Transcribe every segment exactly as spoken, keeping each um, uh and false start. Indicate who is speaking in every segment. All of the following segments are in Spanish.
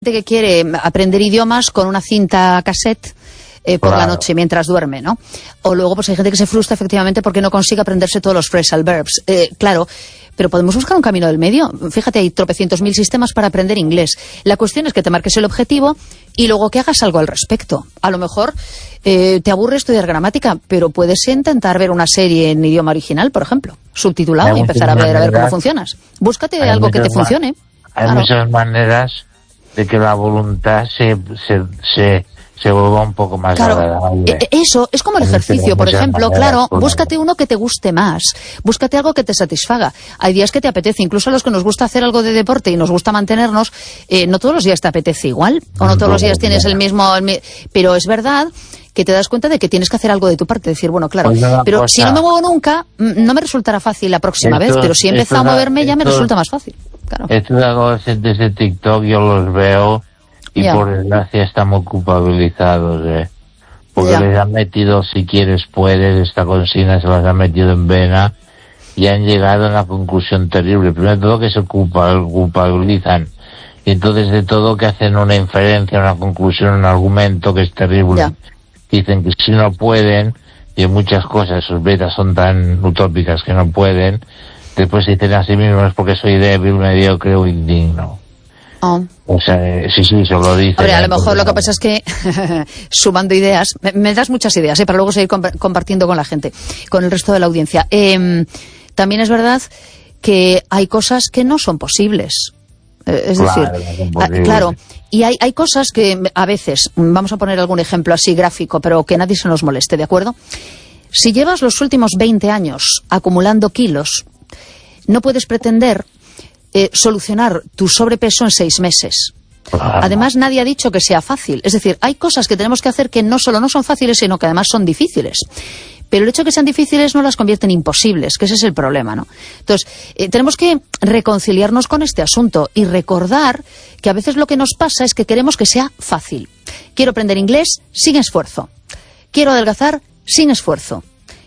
Speaker 1: Que quiere aprender idiomas con una cinta cassette eh, por claro. la noche mientras duerme, ¿no? O luego pues hay gente que se frustra efectivamente porque no consigue aprenderse todos los phrasal verbs. Eh, claro, pero podemos buscar un camino del medio. Fíjate, hay tropecientos mil sistemas para aprender inglés. La cuestión es que te marques el objetivo y luego que hagas algo al respecto. A lo mejor eh, te aburre estudiar gramática, pero puedes intentar ver una serie en idioma original, por ejemplo, subtitulado, y empezar a ver, a ver cómo funcionas. Búscate algo que te funcione.
Speaker 2: Hay
Speaker 1: claro.
Speaker 2: muchas maneras de que la voluntad se, se, se, se vuelva un poco más
Speaker 1: claro,
Speaker 2: agradable.
Speaker 1: Eso, es como el ejercicio, por ejemplo, claro, búscate uno que te guste más, búscate algo que te satisfaga. Hay días que te apetece, incluso a los que nos gusta hacer algo de deporte y nos gusta mantenernos, eh, no todos los días te apetece igual, o no todos los días tienes el mismo... El mi... Pero es verdad que te das cuenta de que tienes que hacer algo de tu parte, decir, bueno, claro, pero cosa. si no me muevo nunca, no me resultará fácil la próxima esto, vez, pero si he empezado a moverme ya me resulta más fácil. Claro.
Speaker 2: Estos adolescentes de TikTok yo los veo y yeah. por desgracia están muy culpabilizados, ¿eh? Porque yeah. les han metido, si quieres puedes, esta consigna se las han metido en vena y han llegado a una conclusión terrible. Primero de todo que se culpa, culpabilizan y entonces de todo que hacen una inferencia, una conclusión, un argumento que es terrible. Yeah. Dicen que si no pueden, y en muchas cosas sus metas son tan utópicas que no pueden, después se dicen a sí mismos porque soy débil, mediocre o indigno.
Speaker 1: Oh.
Speaker 2: O sea, sí, sí, se lo dicen.
Speaker 1: Hombre, a lo mejor lo que pasa es que sumando ideas, me, me das muchas ideas, ¿eh? Para luego seguir comp compartiendo con la gente, con el resto de la audiencia. Eh, también es verdad que hay cosas que no son posibles. Eh, es claro, decir, a, claro, y hay, hay cosas que a veces, vamos a poner algún ejemplo así gráfico, pero que nadie se nos moleste, ¿de acuerdo? Si llevas los últimos veinte años acumulando kilos, no puedes pretender eh, solucionar tu sobrepeso en seis meses. Además, nadie ha dicho que sea fácil. Es decir, hay cosas que tenemos que hacer que no solo no son fáciles, sino que además son difíciles. Pero el hecho de que sean difíciles no las convierte en imposibles, que ese es el problema, ¿no? Entonces, eh, tenemos que reconciliarnos con este asunto y recordar que a veces lo que nos pasa es que queremos que sea fácil. Quiero aprender inglés sin esfuerzo. Quiero adelgazar sin esfuerzo.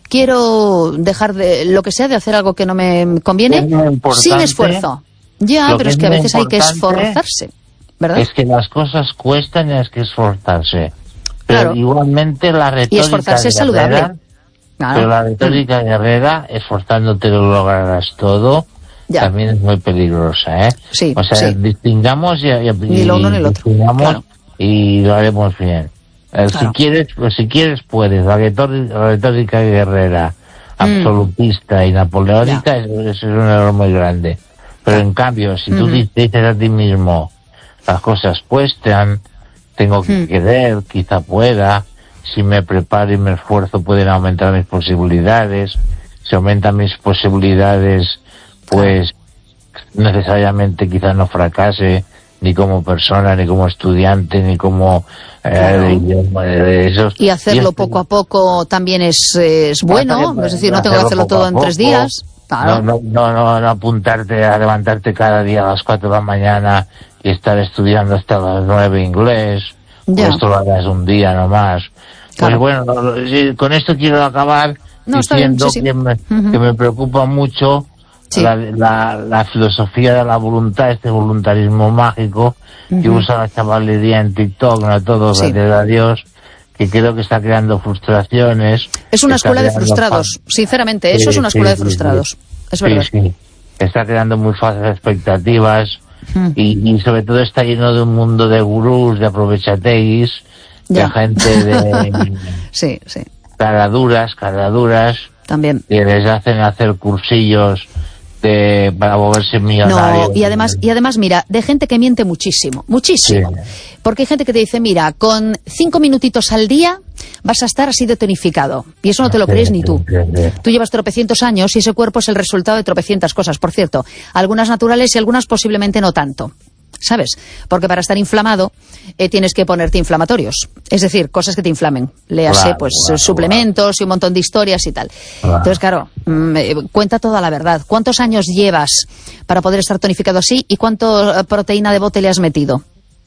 Speaker 1: Quiero dejar de lo que sea de hacer algo que no me conviene sin esfuerzo. Ya, pero es que a veces hay que esforzarse, ¿verdad?
Speaker 2: Es que las cosas cuestan y hay que esforzarse. Pero
Speaker 1: claro.
Speaker 2: igualmente la retórica
Speaker 1: y esforzarse es saludable.
Speaker 2: Guerrera,
Speaker 1: claro.
Speaker 2: Pero la retórica mm. guerrera, esforzándote lo lograrás todo, ya. también es muy peligrosa, ¿eh?
Speaker 1: Sí,
Speaker 2: o sea,
Speaker 1: sí.
Speaker 2: distingamos y, y,
Speaker 1: ni lo uno ni lo otro. Claro.
Speaker 2: Y lo haremos bien. Eh, claro. Si quieres, pues si quieres puedes. La retórica, la retórica guerrera, absolutista mm. y napoleónica, eso es, es un error muy grande. Pero en cambio, si tú mm. dices a ti mismo, las cosas cuestan, tengo que mm. querer, quizá pueda, si me preparo y me esfuerzo pueden aumentar mis posibilidades, si aumentan mis posibilidades, pues necesariamente quizá no fracase, ni como persona, ni como estudiante, ni como eh,
Speaker 1: claro.
Speaker 2: eh, esos.
Speaker 1: Y hacerlo y es, poco a poco también es, es bueno, es decir, no tengo que hacerlo todo en tres días. Claro.
Speaker 2: No, no, no, no, no apuntarte a levantarte cada día a las cuatro de la mañana y estar estudiando hasta las nueve inglés, pues esto lo hagas un día nomás. Claro. Pues bueno, con esto quiero acabar no, diciendo bien, sí, sí. Que, me, uh-huh. que me preocupa mucho sí. la, la, la filosofía de la voluntad, este voluntarismo mágico uh-huh. que usa la chavalería en TikTok, no todos, sí. gracias a Dios, que creo que está creando frustraciones.
Speaker 1: Es una escuela de frustrados, sinceramente, sí, eso es una escuela sí, de frustrados, sí, es verdad.
Speaker 2: Sí, sí. Está creando muy falsas expectativas uh-huh. y, y sobre todo está lleno de un mundo de gurús, de aprovechateis, de gente de...
Speaker 1: sí, sí.
Speaker 2: Caraduras, caraduras.
Speaker 1: También.
Speaker 2: Que les hacen hacer cursillos de, para volverse millonarios.
Speaker 1: No, y además, y además, mira, de gente que miente muchísimo, muchísimo. Sí. Porque hay gente que te dice, mira, con cinco minutitos al día vas a estar así de tonificado. Y eso no te lo crees ni tú. Tú llevas tropecientos años y ese cuerpo es el resultado de tropecientas cosas, por cierto. Algunas naturales y algunas posiblemente no tanto. ¿Sabes? Porque para estar inflamado eh, tienes que ponerte inflamatorios. Es decir, cosas que te inflamen. Léase, claro, pues, claro, suplementos claro. y un montón de historias y tal. Claro. Entonces, claro, mmm, eh, cuenta toda la verdad. ¿Cuántos años llevas para poder estar tonificado así? ¿Y cuánto uh, proteína de bote le has metido?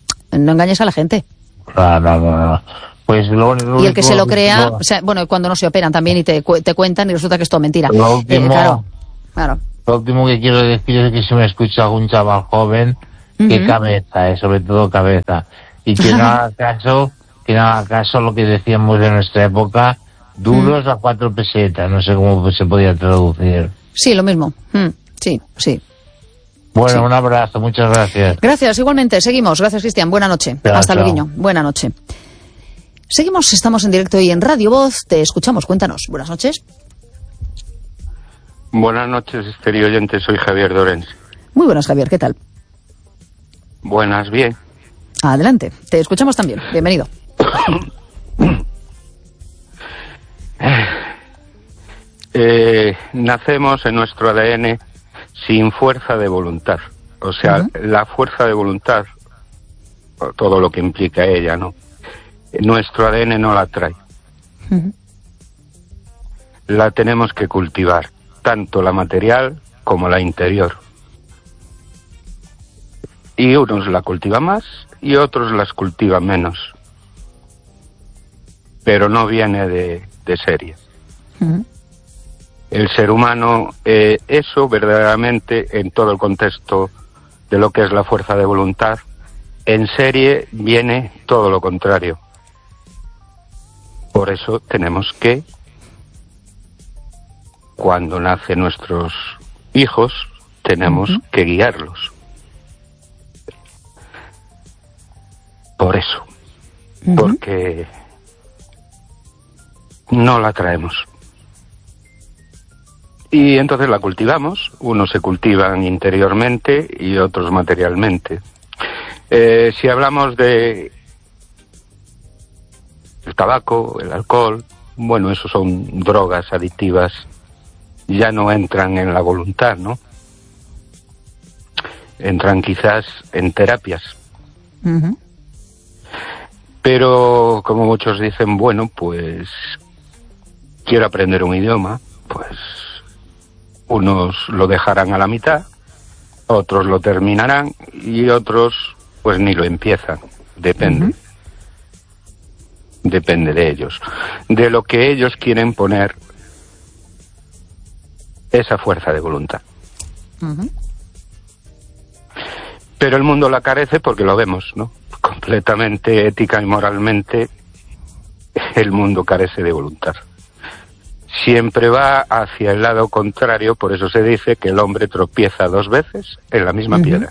Speaker 1: No engañes a la gente.
Speaker 2: No, no, no. Pues lo, lo
Speaker 1: y el que
Speaker 2: único,
Speaker 1: se lo crea,
Speaker 2: lo,
Speaker 1: o sea, bueno, cuando no se operan también y te, te cuentan y resulta que es todo mentira.
Speaker 2: Lo último,
Speaker 1: eh, claro, claro.
Speaker 2: Lo último que quiero decir es que si me escucha algún chaval joven, uh-huh. que cabeza, eh, sobre todo cabeza. Y que no haga caso, que no haga caso lo que decíamos en nuestra época, duros uh-huh. a cuatro pesetas, no sé cómo se podía traducir.
Speaker 1: Sí, lo mismo. Mm, sí, sí.
Speaker 2: Bueno,
Speaker 1: sí.
Speaker 2: Un abrazo, muchas gracias.
Speaker 1: Gracias, igualmente. Seguimos. Gracias, Cristian. Buena noche.
Speaker 2: Chao,
Speaker 1: Hasta
Speaker 2: chao.
Speaker 1: luego. Buena noche. Seguimos, estamos en directo y en Radio Voz. Te escuchamos. Cuéntanos. Buenas noches.
Speaker 3: Buenas noches, estéreo oyente. Soy Javier Dorens.
Speaker 1: Muy buenas, Javier. ¿Qué tal?
Speaker 3: Buenas, bien.
Speaker 1: Adelante. Te escuchamos también. Bienvenido.
Speaker 3: eh, nacemos en nuestro A D N sin fuerza de voluntad. O sea, uh-huh. la fuerza de voluntad, todo lo que implica ella, ¿no? Nuestro A D N no la trae. Uh-huh. La tenemos que cultivar, tanto la material como la interior. Y unos la cultivan más y otros las cultivan menos. Pero no viene de, de serie. Uh-huh. El ser humano, eh, eso verdaderamente en todo el contexto de lo que es la fuerza de voluntad, en serie viene todo lo contrario. Por eso tenemos que, cuando nacen nuestros hijos, tenemos uh-huh. que guiarlos. Por eso. Uh-huh. Porque no la traemos. Y entonces la cultivamos. Unos se cultivan interiormente y otros materialmente. Eh, si hablamos de el tabaco, el alcohol, bueno, eso son drogas adictivas, ya no entran en la voluntad, ¿no? Entran quizás en terapias. Uh-huh. Pero, como muchos dicen, bueno, pues quiero aprender un idioma, pues unos lo dejarán a la mitad, otros lo terminarán y otros pues ni lo empiezan. Depende. Uh-huh. Depende de ellos. De lo que ellos quieren poner esa fuerza de voluntad. Uh-huh. Pero el mundo la carece porque lo vemos, ¿no? Completamente ética y moralmente el mundo carece de voluntad. Siempre va hacia el lado contrario, por eso se dice que el hombre tropieza dos veces en la misma uh-huh. piedra.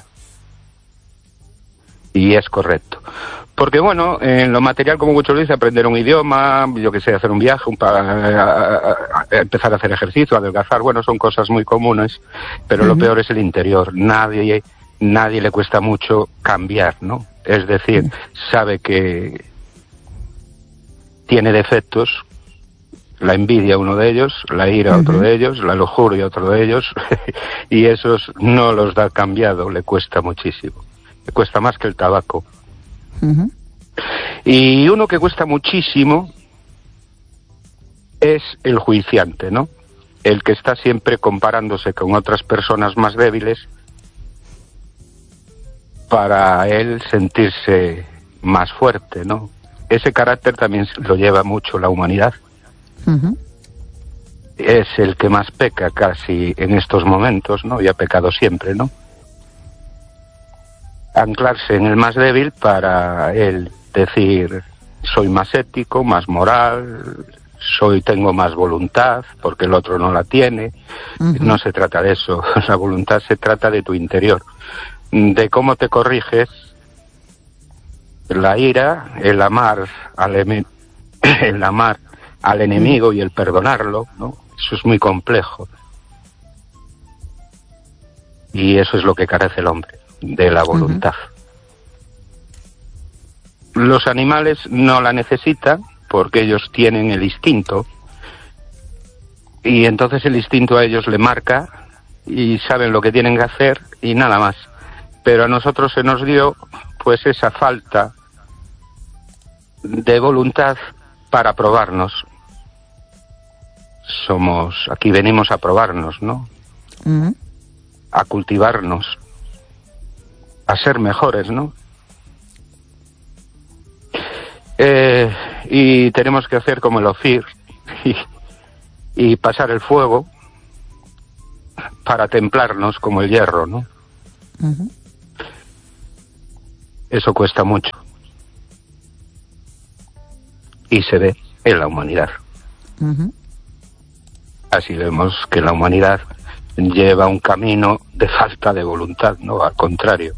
Speaker 3: Y es correcto. Porque bueno, en lo material, como muchos dicen, aprender un idioma, yo que sé, hacer un viaje, un pa- a, a, a empezar a hacer ejercicio, adelgazar, bueno, son cosas muy comunes, pero uh-huh. lo peor es el interior. Nadie, nadie le cuesta mucho cambiar, ¿no? Es decir, uh-huh. sabe que tiene defectos, la envidia uno de ellos, la ira uh-huh. otro de ellos, la lujuria otro de ellos, y esos no los da cambiado, le cuesta muchísimo. Le cuesta más que el tabaco. Uh-huh. Y uno que cuesta muchísimo es el juiciante, ¿no? El que está siempre comparándose con otras personas más débiles para él sentirse más fuerte, ¿no? Ese carácter también lo lleva mucho la humanidad. Uh-huh. Es el que más peca casi en estos momentos, ¿no? Y ha pecado siempre, ¿no? Anclarse en el más débil para él decir soy más ético, más moral, soy tengo más voluntad porque el otro no la tiene. Uh-huh. No se trata de eso. La voluntad se trata de tu interior, de cómo te corriges. La ira, el amar al em- el amar al enemigo y el perdonarlo, ¿no? Eso es muy complejo. Y eso es lo que carece el hombre, de la voluntad. Uh-huh. Los animales no la necesitan porque ellos tienen el instinto y entonces el instinto a ellos le marca y saben lo que tienen que hacer y nada más. Pero a nosotros se nos dio pues esa falta de voluntad para probarnos. Somos, aquí venimos a probarnos, ¿no? Uh-huh. A cultivarnos, a ser mejores, ¿no? Eh, y tenemos que hacer como el Ofir y, y pasar el fuego para templarnos como el hierro, ¿no? Uh-huh. Eso cuesta mucho. Y se ve en la humanidad. Uh-huh. Así vemos que la humanidad lleva un camino de falta de voluntad, ¿no? Al contrario.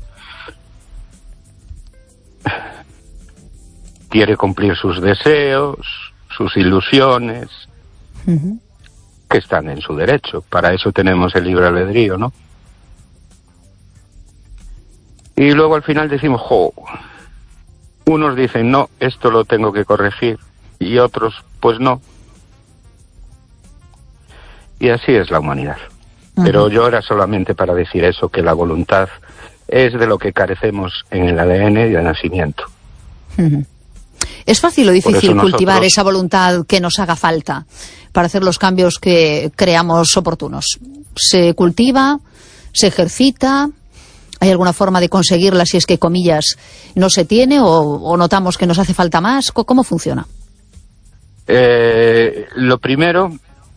Speaker 3: Quiere cumplir sus deseos, sus ilusiones, uh-huh. que están en su derecho. Para eso tenemos el libre albedrío, ¿no? Y luego al final decimos, jo, unos dicen, no, esto lo tengo que corregir, y otros, pues no. Y así es la humanidad. Uh-huh. Pero yo era solamente para decir eso, que la voluntad es de lo que carecemos en el A D N de nacimiento.
Speaker 1: Uh-huh. ¿Es fácil o difícil nosotros... cultivar esa voluntad que nos haga falta para hacer los cambios que creamos oportunos? ¿Se cultiva? ¿Se ejercita? ¿Hay alguna forma de conseguirla si es que, comillas, no se tiene o, o notamos que nos hace falta más? ¿Cómo funciona?
Speaker 3: Eh, lo primero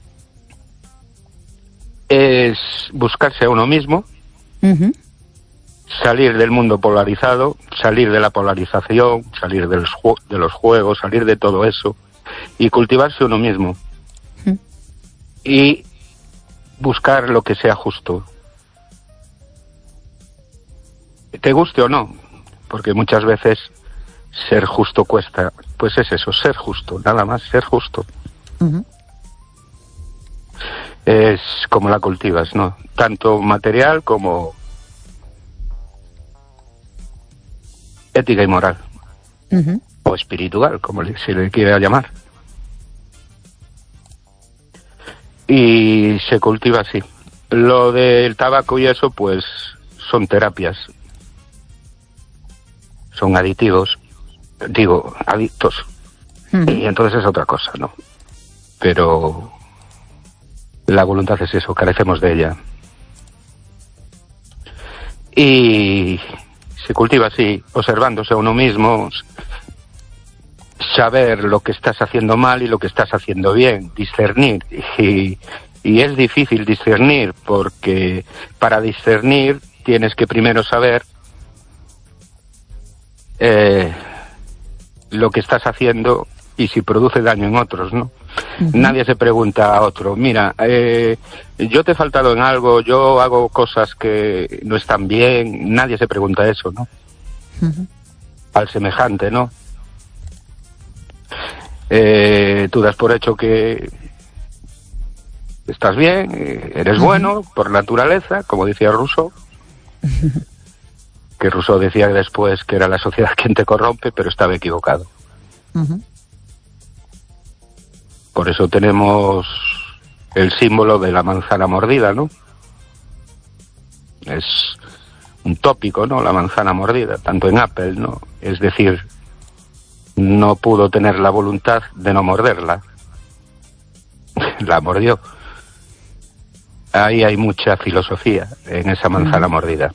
Speaker 3: es buscarse a uno mismo, uh-huh. salir del mundo polarizado, salir de la polarización, salir de los, ju- de los juegos, salir de todo eso y cultivarse uno mismo. Uh-huh. Y buscar lo que sea justo. Te guste o no, porque muchas veces ser justo cuesta. Pues es eso, ser justo, nada más, ser justo. Uh-huh. Es como la cultivas, ¿no? Tanto material como ética y moral. Uh-huh. O espiritual, como se le quiera llamar. Y se cultiva así. Lo del tabaco y eso, pues, son terapias. Son aditivos. Digo, adictos. Uh-huh. Y entonces es otra cosa, ¿no? Pero la voluntad es eso, carecemos de ella. Y se cultiva así, observándose a uno mismo, saber lo que estás haciendo mal y lo que estás haciendo bien, discernir. Y, y es difícil discernir, porque para discernir tienes que primero saber eh, lo que estás haciendo y si produce daño en otros, ¿no? Uh-huh. Nadie se pregunta a otro, mira, eh, yo te he faltado en algo, yo hago cosas que no están bien, nadie se pregunta eso, ¿no? Uh-huh. Al semejante, ¿no? Eh, tú das por hecho que estás bien, eres uh-huh. bueno por naturaleza, como decía Rousseau, uh-huh. que Rousseau decía después que era la sociedad quien te corrompe, pero estaba equivocado. Uh-huh. Por eso tenemos el símbolo de la manzana mordida, ¿no? Es un tópico, ¿no? La manzana mordida, tanto en Apple, ¿no? Es decir, no pudo tener la voluntad de no morderla. La mordió. Ahí hay mucha filosofía en esa manzana mm. mordida.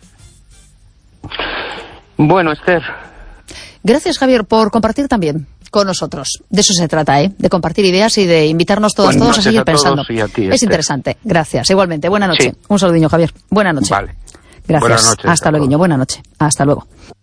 Speaker 3: Bueno, Esther.
Speaker 1: Gracias, Javier, por compartir también con nosotros. De eso se trata, ¿eh? De compartir ideas y de invitarnos todos, todos a seguir a pensando.
Speaker 3: Y a ti,
Speaker 1: es interesante. Gracias. Igualmente. Buena noche. Sí. Un saludiño, Javier. Buena noche.
Speaker 3: Vale.
Speaker 1: Gracias.
Speaker 3: Buenas noches.
Speaker 1: Hasta luego. Buena noche. Hasta luego.